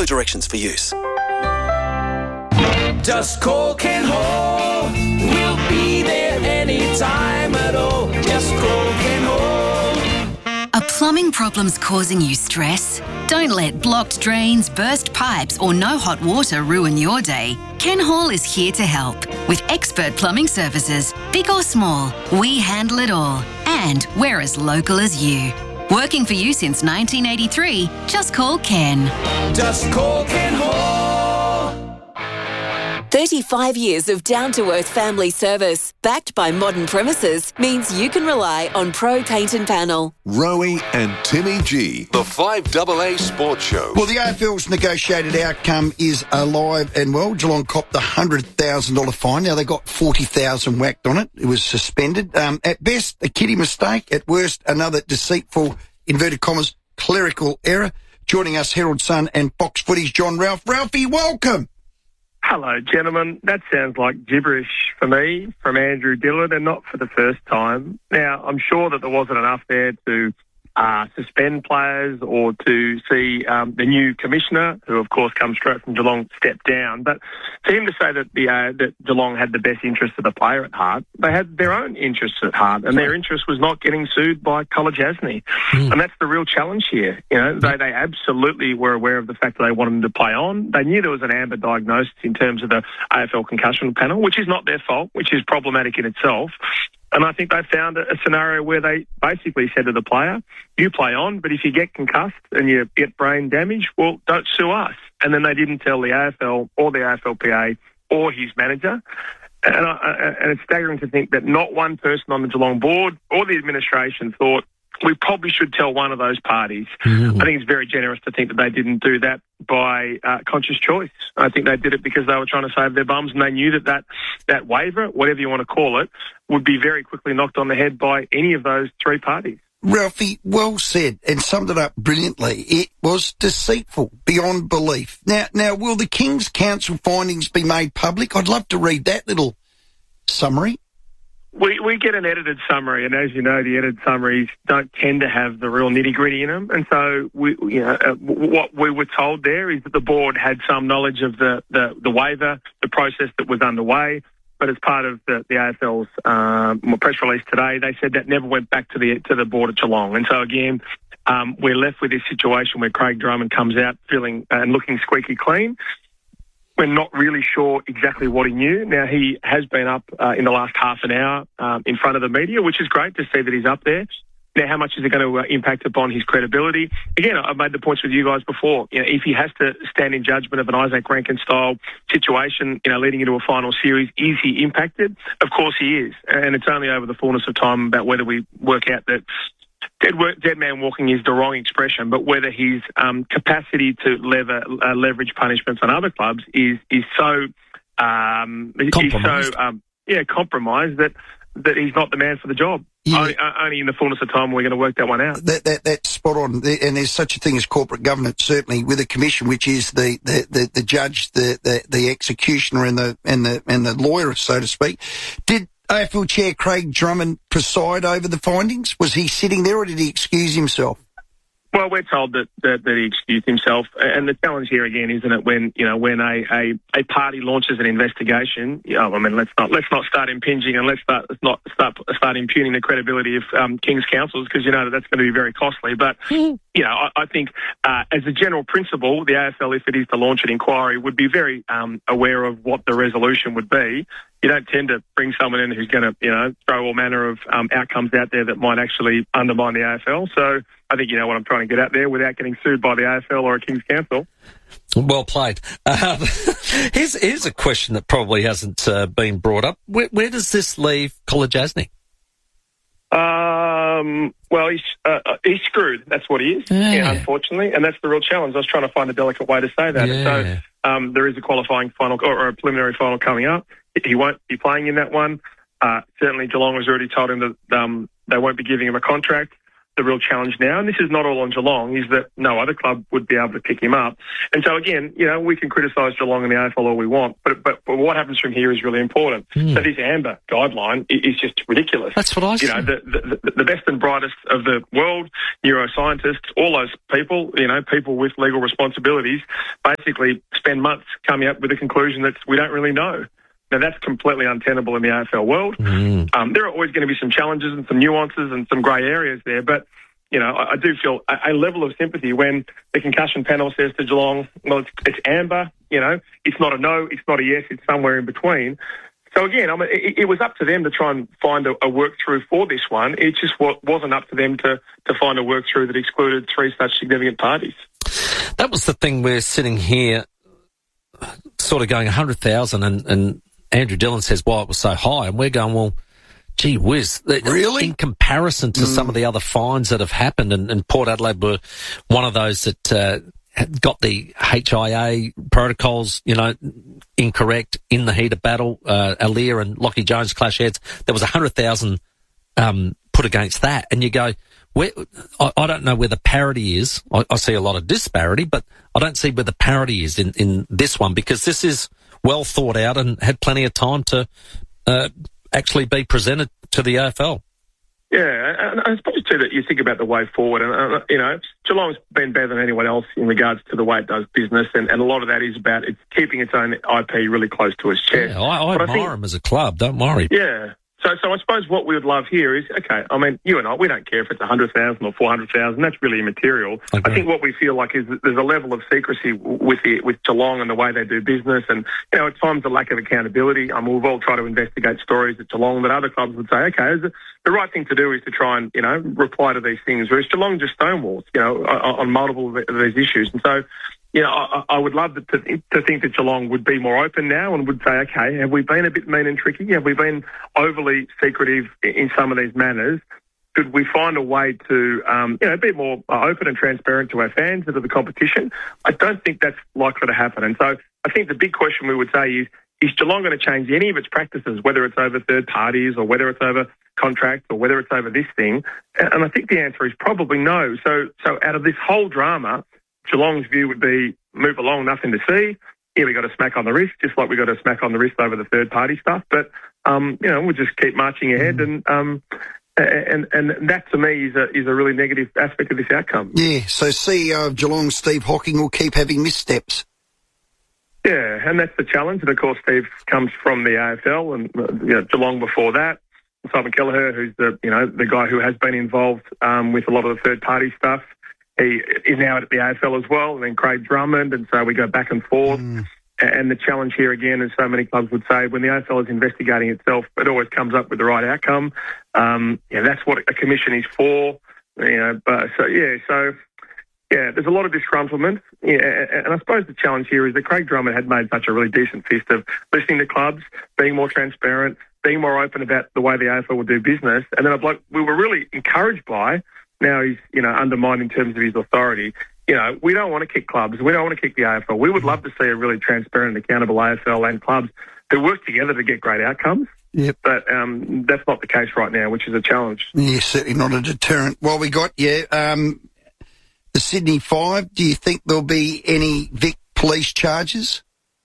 Follow directions for use. Just call Ken Hall. We'll be there anytime at all. Just call Ken Hall. Are plumbing problems causing you stress? Don't let blocked drains, burst pipes or no hot water ruin your day. Ken Hall is here to help. With expert plumbing services, big or small, we handle it all. And we're as local as you. Working for you since 1983, just call Ken. Just call Ken Hall. 35 years of down-to-earth family service, backed by modern premises, means you can rely on Pro Paint and Panel. Rowie and Timmy G, the 5AA Sports Show. Well, the AFL's negotiated outcome is alive and well. Geelong copped the $100,000 fine. Now, they got $40,000 whacked on it. It was suspended. At best, a kiddie mistake. At worst, another deceitful, inverted commas, clerical error. Joining us, Herald Sun and Fox Footy's John Ralph. Ralphie, welcome. Hello, gentlemen. That sounds like gibberish for me from Andrew Dillard, and not for the first time. Now, I'm sure that there wasn't enough there to suspend players or to see the new commissioner, who of course comes straight from Geelong, step down. But for him to say that that Geelong had the best interests of the player at heart, they had their own interests at heart, and their interest was not getting sued by Kolodjasny. And that's the real challenge here. You know, they absolutely were aware of the fact that they wanted him to play on. They knew there was an amber diagnosis in terms of the AFL concussion panel, which is not their fault, which is problematic in itself. And I think they found a scenario where they basically said to the player, you play on, but if you get concussed and you get brain damage, well, don't sue us. And then they didn't tell the AFL or the AFLPA or his manager. And it's staggering to think that not one person on the Geelong board or the administration thought, we probably should tell one of those parties. I think it's very generous to think that they didn't do that by conscious choice. I think they did it because they were trying to save their bums, and they knew that waiver, whatever you want to call it, would be very quickly knocked on the head by any of those three parties. Ralphie, well said, and summed it up brilliantly. It was deceitful beyond belief. Now, will the King's Council findings be made public? I'd love to read that little summary. We get an edited summary, and as you know, the edited summaries don't tend to have the real nitty-gritty in them. And so, what we were told there is that the board had some knowledge of the waiver, the process that was underway. But as part of the AFL's press release today, they said that never went back to the board at Geelong. And so again, we're left with this situation where Craig Drummond comes out feeling and looking squeaky clean. We're not really sure exactly what he knew. Now, he has been up in the last half an hour in front of the media, which is great to see that he's up there. Now, how much is it going to impact upon his credibility? Again, I've made the points with you guys before. You know, if he has to stand in judgment of an Isaac Rankin-style situation, leading into a final series, is he impacted? Of course he is. And it's only over the fullness of time about whether we work out that dead man walking is the wrong expression, but whether his capacity to leverage punishments on other clubs is so compromised that he's not the man for the job. Yeah. Only in the fullness of time we're going to work that one out. That's spot on. And there's such a thing as corporate governance, certainly with a commission, which is the judge, the executioner, and the lawyer, so to speak. Did AFL Chair Craig Drummond preside over the findings? Was he sitting there, or did he excuse himself? Well, we're told that he excused himself, and the challenge here again, isn't it, when a party launches an investigation? Let's not start impinging, and let's not start impugning the credibility of King's Councils, because that's going to be very costly. But I think as a general principle, the AFL, if it is to launch an inquiry, would be very aware of what the resolution would be. You don't tend to bring someone in who's going to, throw all manner of outcomes out there that might actually undermine the AFL. So I think you know what I'm trying to get at there without getting sued by the AFL or a King's Council. Well played. Here's a question that probably hasn't been brought up. Where does this leave Kolodjasny? Well, he's screwed. That's what he is, unfortunately, and that's the real challenge. I was trying to find a delicate way to say that. Yeah. So there is a qualifying final or a preliminary final coming up. He won't be playing in that one. Certainly, Geelong has already told him that they won't be giving him a contract. the real challenge now, and this is not all on Geelong, is that no other club would be able to pick him up. And so again, we can criticise Geelong and the AFL all we want, but what happens from here is really important. So this AMBER guideline is just ridiculous. That's what I see. The best and brightest of the world, neuroscientists, all those people, people with legal responsibilities, basically spend months coming up with a conclusion that we don't really know. Now, that's completely untenable in the AFL world. There are always going to be some challenges and some nuances and some grey areas there, but, I do feel a level of sympathy when the concussion panel says to Geelong, well, it's amber, it's not a no, it's not a yes, it's somewhere in between. So, again, it was up to them to try and find a work-through for this one. It just wasn't up to them to find a work-through that excluded three such significant parties. That was the thing. We're sitting here sort of going 100,000 and Andrew Dillon says, why it was so high. And we're going, well, gee whiz. Really? In comparison to some of the other fines that have happened, and Port Adelaide were one of those that got the HIA protocols, incorrect in the heat of battle. Aaliyah and Lockie Jones clash heads. There was 100,000 put against that. And you go, I don't know where the parity is. I see a lot of disparity, but I don't see where the parity is in this one, because this is well thought out and had plenty of time to actually be presented to the AFL. Yeah, and I suppose too that you think about the way forward, and Geelong's been better than anyone else in regards to the way it does business, and a lot of that is about it's keeping its own IP really close to its chest. Yeah, I admire them as a club, don't worry. Yeah. So I suppose what we would love here is, okay, you and I, we don't care if it's 100,000 or 400,000. That's really immaterial. I think what we feel like is that there's a level of secrecy with Geelong and the way they do business, and at times a lack of accountability. We've all tried to investigate stories at Geelong that other clubs would say, okay, the right thing to do is to try and reply to these things. Whereas Geelong just stonewalls, on multiple of these issues, and so. I would love to think that Geelong would be more open now and would say, okay, have we been a bit mean and tricky? Have we been overly secretive in some of these manners? Could we find a way to, be more open and transparent to our fans and to the competition? I don't think that's likely to happen. And so I think the big question we would say is Geelong going to change any of its practices, whether it's over third parties or whether it's over contracts or whether it's over this thing? And I think the answer is probably no. So out of this whole drama, Geelong's view would be move along, nothing to see. We got a smack on the wrist, just like we got a smack on the wrist over the third-party stuff. But we'll just keep marching ahead, and that to me is a really negative aspect of this outcome. Yeah. So CEO of Geelong, Steve Hocking, will keep having missteps. Yeah, and that's the challenge. And of course, Steve comes from the AFL and Geelong before that. Simon Kelleher, who's the guy who has been involved with a lot of the third-party stuff. He is now at the AFL as well, and then Craig Drummond, and so we go back and forth. And the challenge here again, as so many clubs would say, when the AFL is investigating itself, it always comes up with the right outcome. That's what a commission is for. There's a lot of disgruntlement. And I suppose the challenge here is that Craig Drummond had made such a really decent fist of listening to clubs, being more transparent, being more open about the way the AFL would do business. And then a bloke we were really encouraged by. Now he's, undermined in terms of his authority. We don't want to kick clubs. We don't want to kick the AFL. We would love to see a really transparent and accountable AFL and clubs who work together to get great outcomes. Yep. But that's not the case right now, which is a challenge. Yeah, certainly not a deterrent. Well, we got, the Sydney Five. Do you think there'll be any Vic police charges?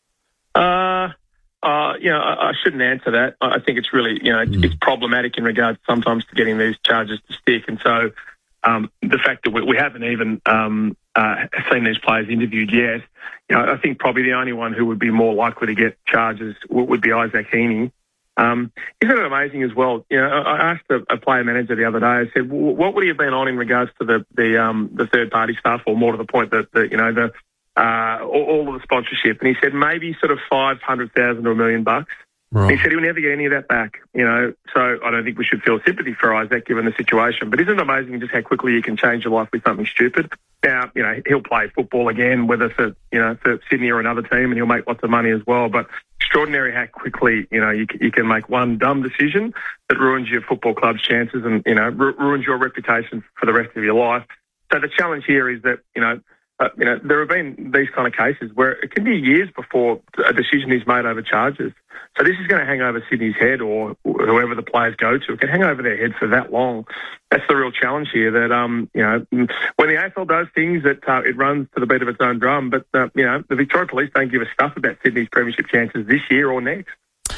I shouldn't answer that. I think it's really, it's problematic in regards sometimes to getting these charges to stick. And so the fact that we haven't even seen these players interviewed yet, I think probably the only one who would be more likely to get charges would be Isaac Heaney. Isn't it amazing as well? I asked a player manager the other day, I said, what would he have been on in regards to the third-party stuff, or more to the point that, all of the sponsorship? And he said maybe sort of $500,000 to $1 million. Right. He said he'll never get any of that back, so I don't think we should feel sympathy for Isaac given the situation. But isn't it amazing just how quickly you can change your life with something stupid? Now, he'll play football again, whether for Sydney or another team, and he'll make lots of money as well. But extraordinary how quickly, you can make one dumb decision that ruins your football club's chances and, ruins your reputation for the rest of your life. So the challenge here is that, there have been these kind of cases where it can be years before a decision is made over charges. So this is going to hang over Sydney's head, or whoever the players go to. It can hang over their head for that long. That's the real challenge here. That when the AFL does things, that it runs to the beat of its own drum. But the Victoria Police don't give a stuff about Sydney's premiership chances this year or next.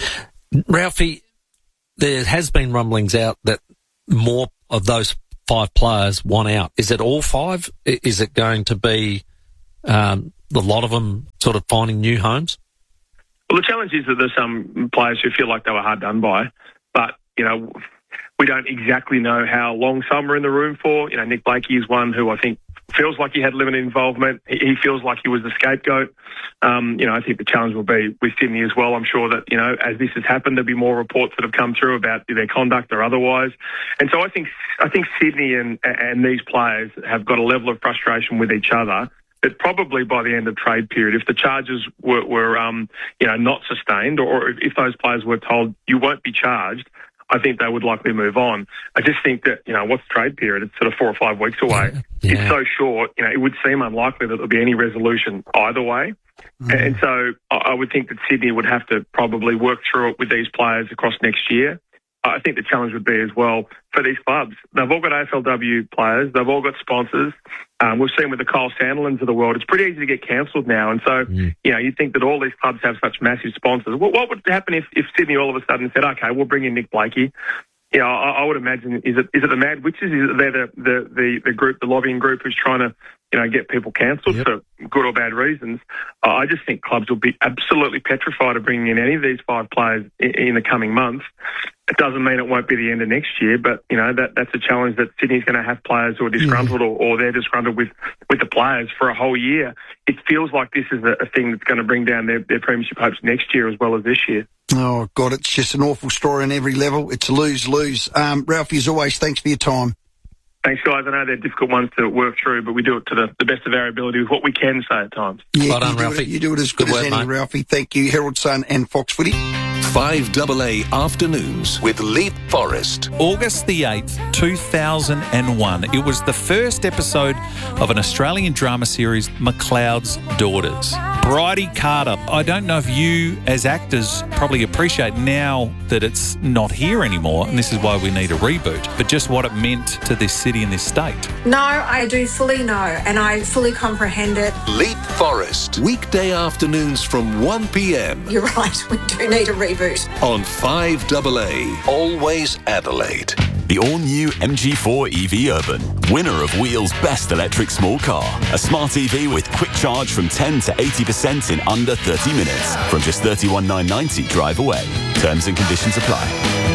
Ralphie, there has been rumblings out that more of those 5 players want out. Is it all 5? Is it going to be the lot of them sort of finding new homes? Well, the challenge is that there's some players who feel like they were hard done by, but, we don't exactly know how long some are in the room for. Nick Blakey is one who I think feels like he had limited involvement. He feels like he was the scapegoat. I think the challenge will be with Sydney as well. I'm sure that, as this has happened, there'll be more reports that have come through about their conduct or otherwise. And so I think Sydney and these players have got a level of frustration with each other that probably by the end of trade period, if the charges were not sustained, or if those players were told you won't be charged, I think they would likely move on. I just think that, what's trade period? It's sort of 4 or 5 weeks away. Yeah. It's so short, it would seem unlikely that there'll be any resolution either way. Mm. And so I would think that Sydney would have to probably work through it with these players across next year. I think the challenge would be as well for these clubs. They've all got AFLW players. They've all got sponsors. We've seen with the Kyle Sandilands of the world, it's pretty easy to get cancelled now. And so, you think that all these clubs have such massive sponsors. What would happen if Sydney all of a sudden said, okay, we'll bring in Nick Blakey? I would imagine, is it the Mad Witches? Is it they're the group, the lobbying group who's trying to, get people cancelled for good or bad reasons? I just think clubs will be absolutely petrified of bringing in any of these 5 players in the coming months. It doesn't mean it won't be the end of next year, but, that's a challenge that Sydney's going to have players who are disgruntled or they're disgruntled with the players for a whole year. It feels like this is a thing that's going to bring down their premiership hopes next year as well as this year. Oh, God, it's just an awful story on every level. It's a lose-lose. Ralphie, as always, thanks for your time. Thanks, guys. I know they're difficult ones to work through, but we do it to the best of our ability with what we can say at times. Yeah, well done, Ralphie. You do it as good as any, Ralphie. Thank you. Herald Sun and Fox Footy. 5AA Afternoons with Leap Forest. August the 8th, 2001. It was the first episode of an Australian drama series, McLeod's Daughters. Bridie Carter. I don't know if you, as actors, probably appreciate now that it's not here anymore, and this is why we need a reboot, but just what it meant to this city and this state. No, I do fully know, and I fully comprehend it. Leap Forest. Weekday afternoons from 1 p.m. You're right, we do need a reboot. On 5AA. Always Adelaide. The all-new MG4 EV Urban, winner of Wheel's Best Electric Small Car. A smart EV with quick charge from 10 to 80% in under 30 minutes. From just $31,990 drive away. Terms and conditions apply.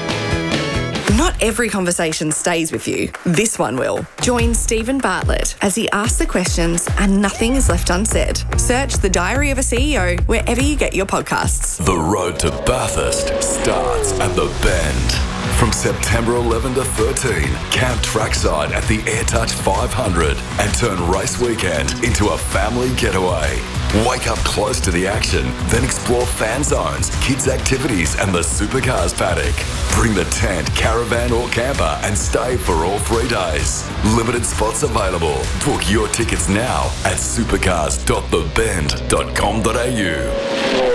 Not every conversation stays with you. This one will. Join Stephen Bartlett as he asks the questions and nothing is left unsaid. Search The Diary of a CEO wherever you get your podcasts. The road to Bathurst starts at the Bend. From September 11 to 13, camp trackside at the AirTouch 500 and turn race weekend into a family getaway. Wake up close to the action, then explore fan zones, kids' activities and the supercars paddock. Bring the tent, caravan or camper and stay for all 3 days. Limited spots available. Book your tickets now at supercars.thebend.com.au.